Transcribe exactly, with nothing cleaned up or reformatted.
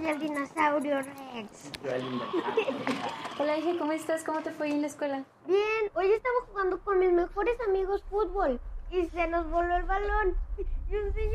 soy el dinosaurio Rex. Hola, hija, ¿cómo estás? ¿Cómo te fue en la escuela? Bien, hoy estaba jugando con mis mejores amigos fútbol y se nos voló el balón. Y un señor